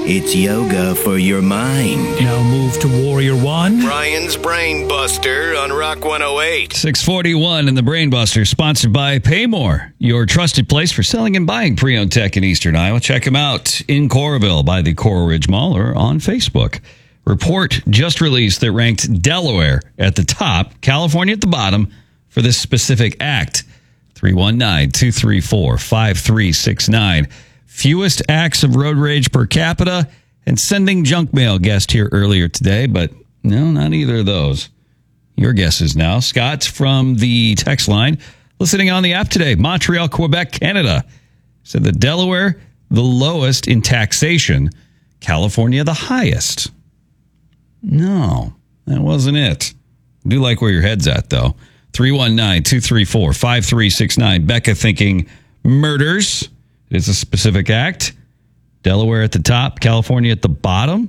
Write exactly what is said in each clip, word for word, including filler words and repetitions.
It's yoga for your mind. Now move to Warrior One. Ryan's Brain Buster on Rock one oh eight. six forty-one in the Brain Buster, sponsored by Paymore, your trusted place for selling and buying pre-owned tech in Eastern Iowa. Check them out in Coralville by the Coral Ridge Mall or on Facebook. Report just released that ranked Delaware at the top, California at the bottom for this specific act. three one nine, two three four, five three six nine. Fewest acts of road rage per capita, and sending junk mail guessed here earlier today, but no, not either of those. Your guesses now. Scott from the text line, listening on the app today, Montreal, Quebec, Canada, said that Delaware, the lowest in taxation, California, the highest. No, that wasn't it. I do like where your head's at, though. three one nine, two three four, five three six nine. Becca thinking murders. It's a specific act. Delaware at the top, California at the bottom.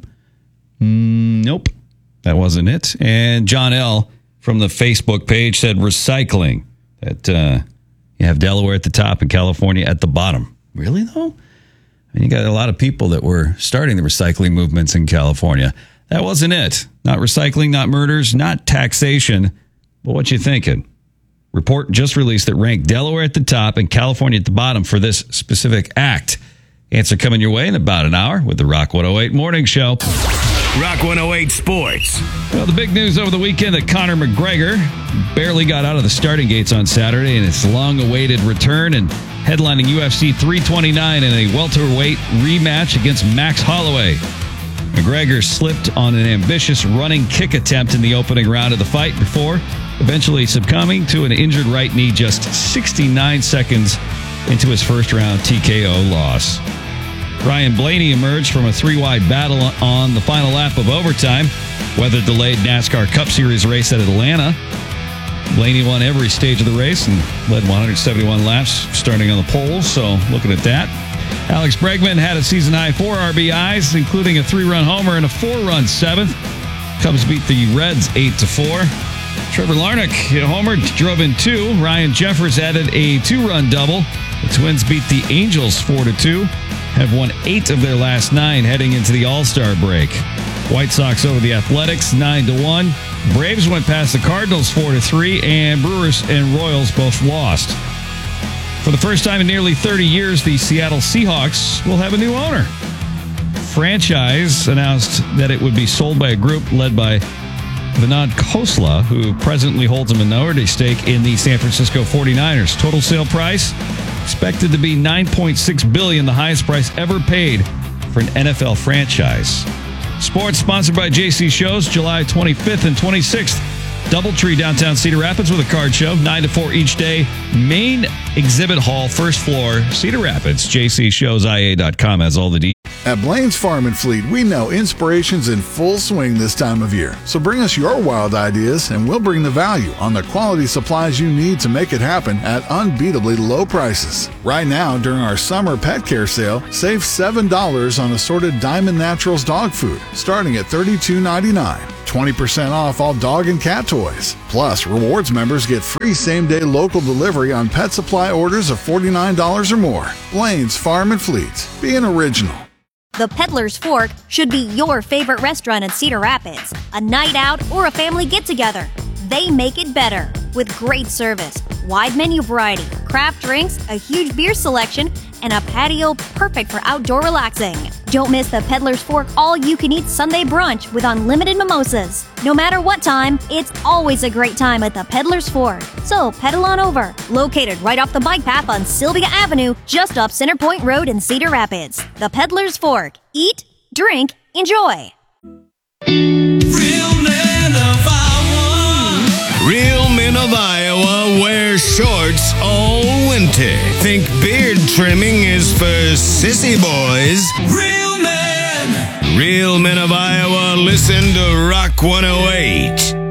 Mm, nope, that wasn't it. And John L. from the Facebook page said recycling. That uh, you have Delaware at the top and California at the bottom. Really, though? I mean, you got a lot of people that were starting the recycling movements in California. That wasn't it. Not recycling, not murders, not taxation. But what you thinking? Report just released that ranked Delaware at the top and California at the bottom for this specific act. Answer coming your way in about an hour with the Rock one oh eight Morning Show. Rock one oh eight Sports. Well, the big news over the weekend that Conor McGregor barely got out of the starting gates on Saturday in its long-awaited return and headlining U F C three twenty-nine in a welterweight rematch against Max Holloway. McGregor slipped on an ambitious running kick attempt in the opening round of the fight before eventually succumbing to an injured right knee just sixty-nine seconds into his first round T K O loss. Ryan Blaney emerged from a three-wide battle on the final lap of overtime, weather-delayed NASCAR Cup Series race at Atlanta. Blaney won every stage of the race and led one hundred seventy-one laps starting on the pole, so looking at that. Alex Bregman had a season-high four R B Is, including a three-run homer and a four-run seventh. Cubs beat the Reds eight to four. Trevor Larnach hit a homer, drove in two. Ryan Jeffers added a two-run double. The Twins beat the Angels four to two, have won eight of their last nine heading into the All-Star break. White Sox over the Athletics nine to one. Braves went past the Cardinals four to three, and Brewers and Royals both lost. For the first time in nearly thirty years, the Seattle Seahawks will have a new owner. Franchise announced that it would be sold by a group led by Vinod Khosla, who presently holds a minority stake in the San Francisco forty-niners. Total sale price expected to be nine point six billion dollars, the highest price ever paid for an N F L franchise. Sports sponsored by J C Shows, July twenty-fifth and twenty-sixth. Doubletree, downtown Cedar Rapids with a card show, nine to four each day. Main exhibit hall, first floor, Cedar Rapids. J C Shows I A dot com has all the details. At Blaine's Farm and Fleet, we know inspiration's in full swing this time of year. So bring us your wild ideas and we'll bring the value on the quality supplies you need to make it happen at unbeatably low prices. Right now, during our summer pet care sale, save seven dollars on assorted Diamond Naturals dog food, starting at thirty-two ninety-nine. twenty percent off all dog and cat toys. Plus, rewards members get free same-day local delivery on pet supply orders of forty-nine dollars or more. Blaine's Farm and Fleet. Be an original. The Peddler's Fork should be your favorite restaurant in Cedar Rapids. A night out or a family get-together. They make it better with great service, wide menu variety, craft drinks, a huge beer selection, and a patio perfect for outdoor relaxing. Don't miss the Peddler's Fork all-you-can-eat Sunday brunch with unlimited mimosas. No matter what time, it's always a great time at the Peddler's Fork. So pedal on over. Located right off the bike path on Sylvia Avenue, just up Center Point Road in Cedar Rapids. The Peddler's Fork. Eat, drink, enjoy. Real men of Iowa. Real men of Iowa wear shorts all winter. Think beard trimming is for sissy boys. Real men. Real men of Iowa listen to Rock one oh eight.